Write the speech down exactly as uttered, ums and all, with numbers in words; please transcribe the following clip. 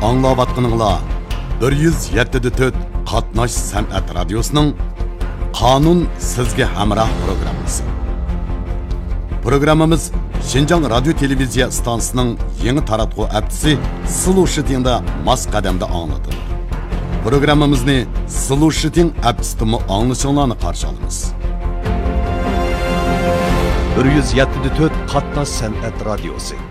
Аңлаватқаныңла bir yuz yetti nokta to'rt Qatnash san'at radiosining Qonun sizga hamroh programmasi. Programmamiz Şinjan Radio Televiziya stansiyasining yangi taratquv aptisi Slushitingda mos qadamda anglatadi. Programmamizni Slushiting aptisida anglashingizni qarshi olamiz. bir yuz yetti nokta to'rt Qatnash san'at radiosi.